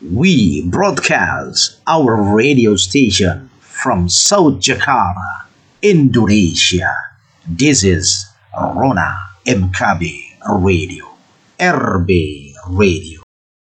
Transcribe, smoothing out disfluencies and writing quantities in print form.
We broadcast our radio station from South Jakarta, Indonesia. This is Rona MKB Radio, RB Radio.